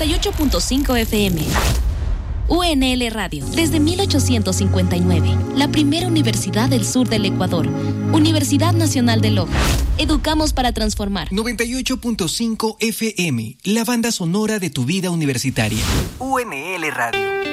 98.5 FM. UNL Radio, desde 1859, la primera universidad del sur del Ecuador. Universidad Nacional de Loja. Educamos para transformar. 98.5 FM, la banda sonora de tu vida universitaria. UNL Radio.